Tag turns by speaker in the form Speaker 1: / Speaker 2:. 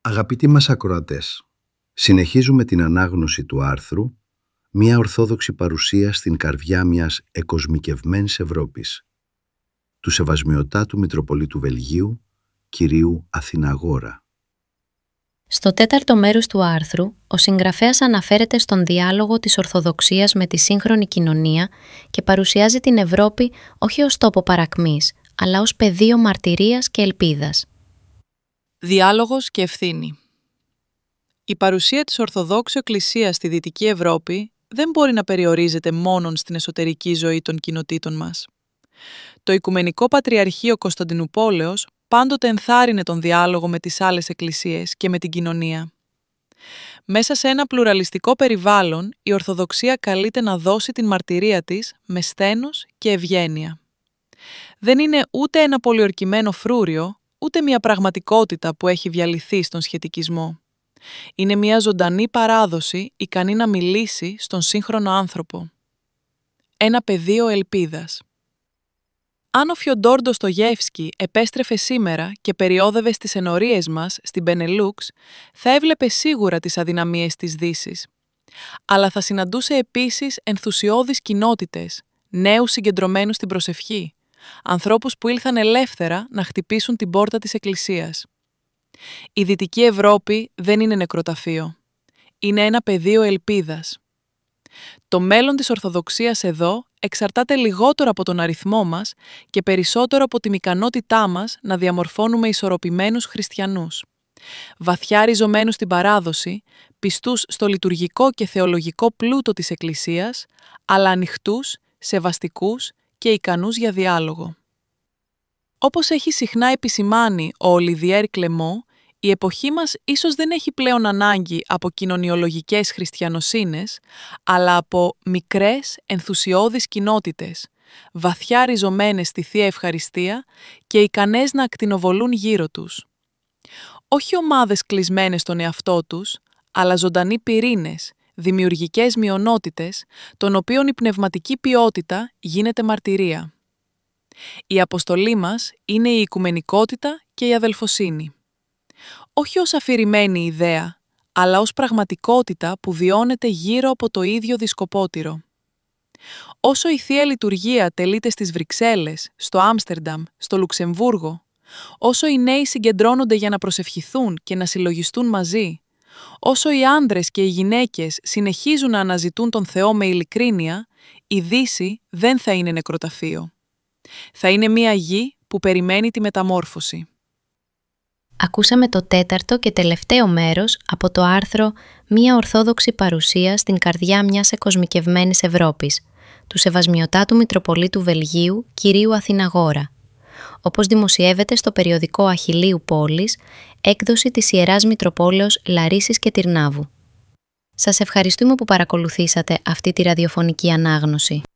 Speaker 1: Αγαπητοί μας ακροατές, συνεχίζουμε την ανάγνωση του άρθρου «Μια ορθόδοξη παρουσία στην καρδιά μιας εκοσμικευμένης Ευρώπης» του Σεβασμιωτάτου Μητροπολίτου Βελγίου, κυρίου Αθηναγόρα.
Speaker 2: Στο τέταρτο μέρος του άρθρου, ο συγγραφέας αναφέρεται στον διάλογο της Ορθοδοξίας με τη σύγχρονη κοινωνία και παρουσιάζει την Ευρώπη όχι ως τόπο παρακμής, αλλά ως πεδίο μαρτυρίας και ελπίδας.
Speaker 3: Διάλογος και ευθύνη. Η παρουσία της Ορθοδόξου Εκκλησίας στη Δυτική Ευρώπη δεν μπορεί να περιορίζεται μόνον στην εσωτερική ζωή των κοινοτήτων μας. Το Οικουμενικό Πατριαρχείο Κωνσταντινουπόλεως πάντοτε ενθάρρυνε τον διάλογο με τις άλλες εκκλησίες και με την κοινωνία. Μέσα σε ένα πλουραλιστικό περιβάλλον, η Ορθοδοξία καλείται να δώσει την μαρτυρία της με σθένος και ευγένεια. Δεν είναι ούτε ένα πολιορκημένο φρούριο, ούτε μια πραγματικότητα που έχει διαλυθεί στον σχετικισμό. Είναι μια ζωντανή παράδοση ικανή να μιλήσει στον σύγχρονο άνθρωπο. Ένα πεδίο ελπίδας. Αν ο Φιοντόρ Ντοστογεύσκι επέστρεφε σήμερα και περιόδευε στις ενορίες μας στην Μπενελούξ, θα έβλεπε σίγουρα τις αδυναμίες της Δύσης. Αλλά θα συναντούσε επίσης ενθουσιώδεις κοινότητες, νέους συγκεντρωμένους στην προσευχή, ανθρώπους που ήλθαν ελεύθερα να χτυπήσουν την πόρτα της Εκκλησίας. Η Δυτική Ευρώπη δεν είναι νεκροταφείο. Είναι ένα πεδίο ελπίδας. Το μέλλον της Ορθοδοξίας εδώ εξαρτάται λιγότερο από τον αριθμό μας και περισσότερο από την ικανότητά μας να διαμορφώνουμε ισορροπημένους χριστιανούς. Βαθιά ριζωμένους στην παράδοση, πιστούς στο λειτουργικό και θεολογικό πλούτο της Εκκλησίας, αλλά ανοιχτούς, σεβαστικούς και ικανούς για διάλογο. Όπως έχει συχνά επισημάνει ο Ολιβιέρ Κλεμό, η εποχή μας ίσως δεν έχει πλέον ανάγκη από κοινωνιολογικές χριστιανοσύνες, αλλά από μικρές, ενθουσιώδεις κοινότητες, βαθιά ριζωμένες στη Θεία Ευχαριστία και ικανές να ακτινοβολούν γύρω τους. Όχι ομάδες κλεισμένες στον εαυτό τους, αλλά ζωντανοί πυρήνες, δημιουργικές μειονότητες, των οποίων η πνευματική ποιότητα γίνεται μαρτυρία. Η αποστολή μας είναι η οικουμενικότητα και η αδελφοσύνη. Όχι ως αφηρημένη ιδέα, αλλά ως πραγματικότητα που βιώνεται γύρω από το ίδιο δισκοπότηρο. Όσο η Θεία Λειτουργία τελείται στις Βρυξέλλες, στο Άμστερνταμ, στο Λουξεμβούργο, όσο οι νέοι συγκεντρώνονται για να προσευχηθούν και να συλλογιστούν μαζί, όσο οι άνδρες και οι γυναίκες συνεχίζουν να αναζητούν τον Θεό με ειλικρίνεια, η Δύση δεν θα είναι νεκροταφείο. Θα είναι μια γη που περιμένει τη μεταμόρφωση.
Speaker 2: Ακούσαμε το τέταρτο και τελευταίο μέρος από το άρθρο «Μια ορθόδοξη παρουσία στην καρδιά μιας εκοσμικευμένης Ευρώπης» του Σεβασμιωτάτου Μητροπολίτου Βελγίου, κυρίου Αθηναγόρα, όπως δημοσιεύεται στο περιοδικό Αχιλλείου Πόλης, έκδοση της Ιεράς Μητροπόλεως Λαρίσης και Τυρνάβου. Σας ευχαριστούμε που παρακολουθήσατε αυτή τη ραδιοφωνική ανάγνωση.